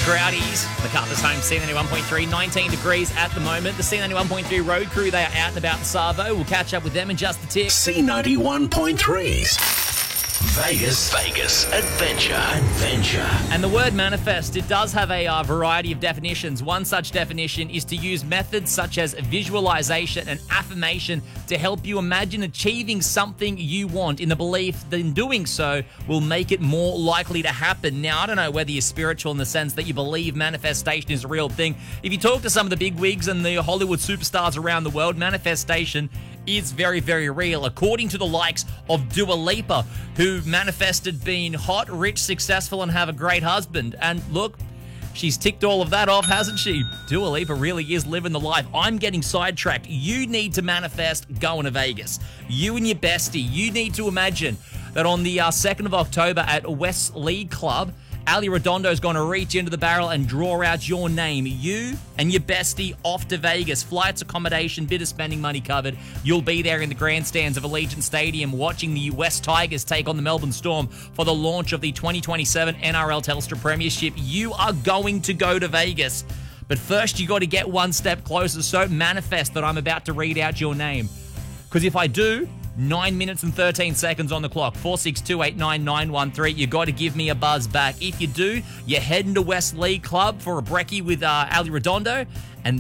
Grouties, MacArthur's home, C91.3, 19 degrees at the moment. The C91.3 road crew, they are out and about the Savo. We'll catch up with them in just a tick. C91.3's Vegas Adventure. And the word manifest, it does have a variety of definitions. One such definition is to use methods such as visualization and affirmation to help you imagine achieving something you want in the belief that in doing so will make it more likely to happen. Now, I don't know whether you're spiritual in the sense that you believe manifestation is a real thing. If you talk to some of the big wigs and the Hollywood superstars around the world, manifestation is very, very real. According to the likes of Dua Lipa, who manifested being hot, rich, successful, and have a great husband. And look, she's ticked all of that off, hasn't she? Dua Lipa really is living the life. I'm getting sidetracked. You need to manifest going to Vegas. You and your bestie, you need to imagine that on the 2nd of October at West League Club, Ali Redondo's going to reach into the barrel and draw out your name. You and your bestie off to Vegas. Flights, accommodation, bit of spending money covered. You'll be there in the grandstands of Allegiant Stadium watching the West Tigers take on the Melbourne Storm for the launch of the 2027 NRL Telstra Premiership. You are going to go to Vegas. But first, you got to get one step closer. So manifest that I'm about to read out your name. Because if I do, 9 minutes and 13 seconds on the clock. 462899913. You got to give me a buzz back. If you do, you're heading to West League Club for a brekkie with Ali Redondo. And